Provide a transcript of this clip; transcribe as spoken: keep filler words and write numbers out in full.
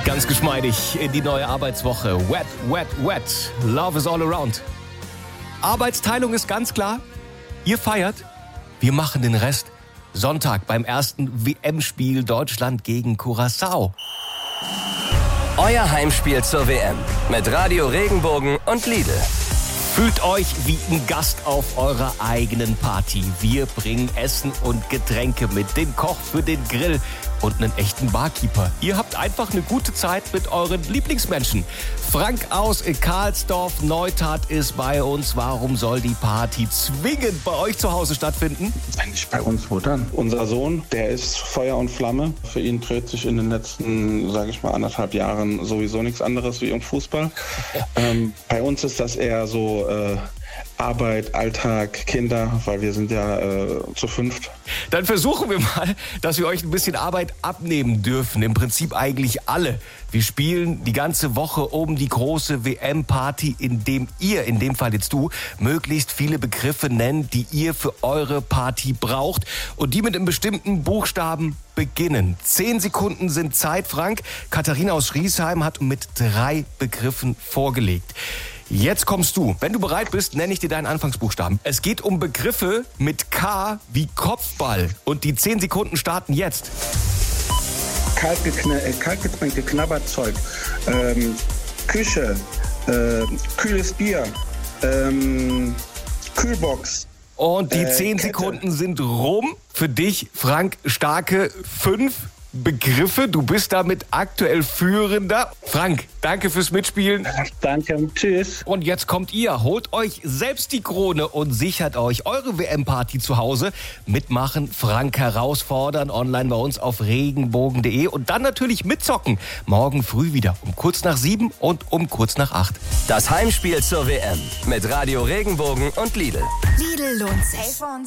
Ganz geschmeidig in die neue Arbeitswoche. Wet, wet, wet. Love is all around. Arbeitsteilung ist ganz klar. Ihr feiert, wir machen den Rest. Sonntag beim ersten W M-Spiel Deutschland gegen Curaçao. Euer Heimspiel zur W M mit Radio Regenbogen und Lidl. Fühlt euch wie ein Gast auf eurer eigenen Party. Wir bringen Essen und Getränke mit, den Koch für den Grill und einen echten Barkeeper. Ihr habt einfach eine gute Zeit mit euren Lieblingsmenschen. Frank aus Karlsdorf Neustadt ist bei uns. Warum soll die Party zwingend bei euch zu Hause stattfinden? Eigentlich bei uns, wo dann? Unser Sohn, der ist Feuer und Flamme. Für ihn dreht sich in den letzten, sage ich mal, anderthalb Jahren sowieso nichts anderes wie um Fußball. ähm, bei uns ist das eher so äh, Arbeit, Alltag, Kinder, weil wir sind ja äh, zu fünft. Dann versuchen wir mal, dass wir euch ein bisschen Arbeit abnehmen dürfen. Im Prinzip eigentlich alle. Wir spielen die ganze Woche um die große W M-Party, indem ihr, in dem Fall jetzt du, möglichst viele Begriffe nennt, die ihr für eure Party braucht und die mit einem bestimmten Buchstaben beginnen. Zehn Sekunden sind Zeit, Frank. Katharina aus Schriesheim hat mit drei Begriffen vorgelegt. Jetzt kommst du. Wenn du bereit bist, nenne ich dir deinen Anfangsbuchstaben. Es geht um Begriffe mit K wie Kopfball. Und die zehn Sekunden starten jetzt. Kaltgekne- äh, Kaltgetränkte, Knabberzeug, ähm, Küche, äh, kühles Bier, ähm, Kühlbox. Und die Äh, zehn Kette. Sekunden sind rum. Für dich, Frank, starke fünf Begriffe. Du bist damit aktuell Führender. Frank, danke fürs Mitspielen. Danke, tschüss. Und jetzt kommt ihr. Holt euch selbst die Krone und sichert euch eure W M-Party zu Hause. Mitmachen, Frank herausfordern, online bei uns auf regenbogen punkt de und dann natürlich mitzocken. Morgen früh wieder um kurz nach sieben und um kurz nach acht. Das Heimspiel zur W M mit Radio Regenbogen und Lidl. Lidl lohnt sich.